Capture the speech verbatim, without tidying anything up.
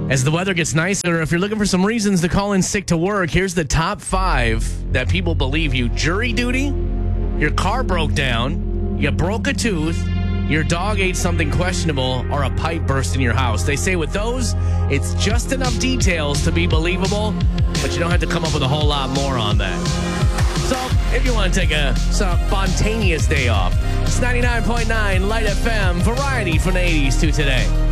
As the weather gets nicer, if you're looking for some reasons to call in sick to work, here's the top five that people believe you. Jury duty, your car broke down, you broke a tooth, your dog ate something questionable, or a pipe burst in your house. They say with those, it's just enough details to be believable, but you don't have to come up with a whole lot more on that. So if you want to take a spontaneous day off, it's ninety-nine point nine Light F M, variety from the eighties to today.